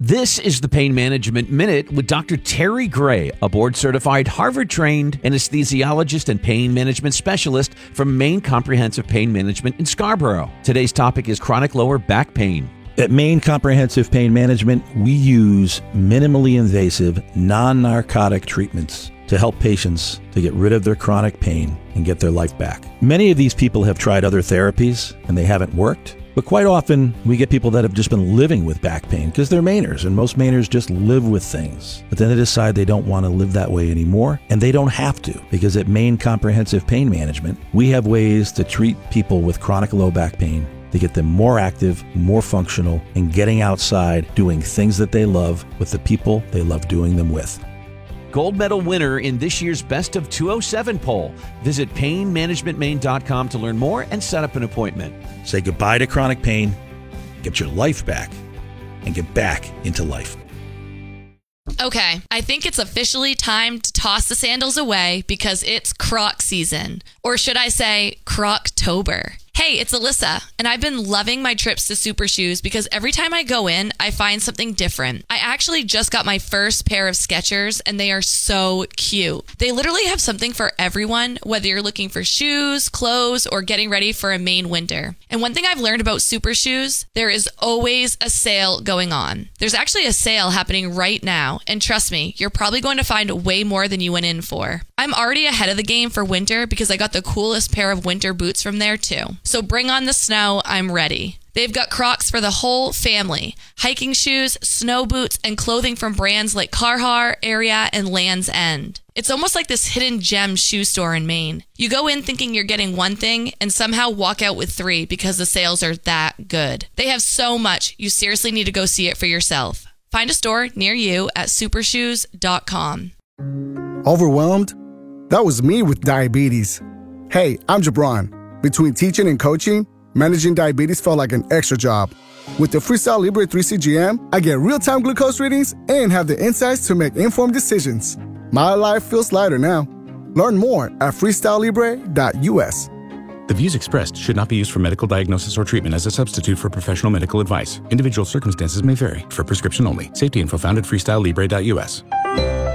This is the Pain Management Minute with Dr. Terry Gray, a board-certified, Harvard-trained anesthesiologist and pain management specialist from Maine Comprehensive Pain Management in Scarborough. Today's topic is chronic lower back pain. At Maine Comprehensive Pain Management, we use minimally invasive, non-narcotic treatments to help patients to get rid of their chronic pain and get their life back. Many of these people have tried other therapies and they haven't worked. But quite often, we get people that have just been living with back pain because they're Mainers, and most Mainers just live with things. But then they decide they don't want to live that way anymore, and they don't have to, because at Maine Comprehensive Pain Management, we have ways to treat people with chronic low back pain to get them more active, more functional, and getting outside, doing things that they love with the people they love doing them with. Gold medal winner in this year's Best of 207 poll. Visit painmanagementmaine.com to learn more and set up an appointment. Say goodbye to chronic pain, get your life back, and get back into life. Okay, I think it's officially time to toss the sandals away because it's Croc season. Or should I say Croctober. Hey, it's Alyssa, and I've been loving my trips to Super Shoes because every time I go in, I find something different. I actually just got my first pair of Skechers, and they are so cute. They literally have something for everyone, whether you're looking for shoes, clothes, or getting ready for a Maine winter. And one thing I've learned about Super Shoes, there is always a sale going on. There's actually a sale happening right now, and trust me, you're probably going to find way more than you went in for. I'm already ahead of the game for winter because I got the coolest pair of winter boots from there too. So bring on the snow, I'm ready. They've got Crocs for the whole family. Hiking shoes, snow boots, and clothing from brands like Carhartt, Ariat, and Land's End. It's almost like this hidden gem shoe store in Maine. You go in thinking you're getting one thing and somehow walk out with three because the sales are that good. They have so much, you seriously need to go see it for yourself. Find a store near you at supershoes.com. Overwhelmed? That was me with diabetes. Hey, I'm Jabron. Between teaching and coaching, managing diabetes felt like an extra job. With the Freestyle Libre 3 CGM, I get real-time glucose readings and have the insights to make informed decisions. My life feels lighter now. Learn more at freestylelibre.us. The views expressed should not be used for medical diagnosis or treatment as a substitute for professional medical advice. Individual circumstances may vary. For prescription only. Safety info found at freestylelibre.us.